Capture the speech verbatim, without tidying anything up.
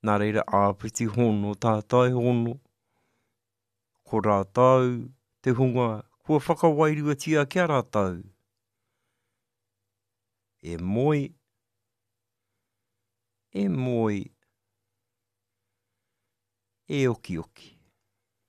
Nā reira āpiti hono tātai hono. Ko rātau te hunga kua whakawairua tia kia rātau. E moi, e moi, e oki oki.